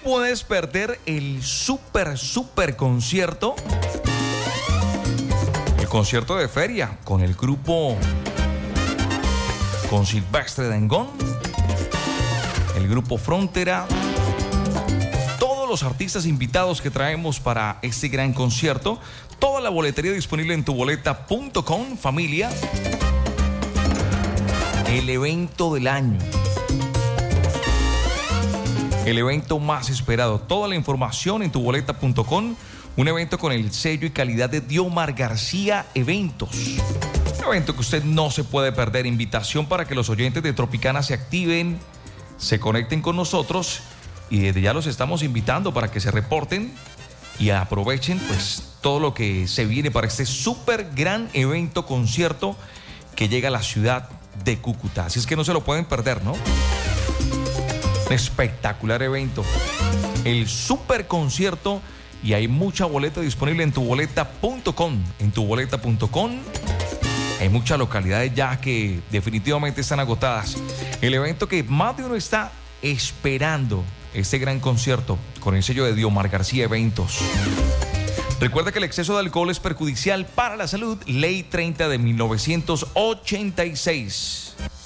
puedes perder el super concierto. El concierto de feria con el grupo, con Silvestre Dangond, el grupo Frontera, todos los artistas invitados que traemos para este gran concierto. Toda la boletería disponible en tuboleta.com, familia. El evento del año. El evento más esperado. Toda la información en tuboleta.com. Un evento con el sello y calidad de Diomar García Eventos. Un evento que usted no se puede perder. Invitación para que los oyentes de Tropicana se activen, se conecten con nosotros. Y desde ya los estamos invitando para que se reporten y aprovechen pues todo lo que se viene para este súper gran evento concierto que llega a la ciudad de Cúcuta. Así es que no se lo pueden perder, ¿no? Un espectacular evento. El súper concierto. Y hay mucha boleta disponible en tuboleta.com. En tuboleta.com hay muchas localidades ya que definitivamente están agotadas. El evento que más de uno está esperando, este gran concierto con el sello de Diomar García Eventos. Recuerda que el exceso de alcohol es perjudicial para la salud. Ley 30 de 1986.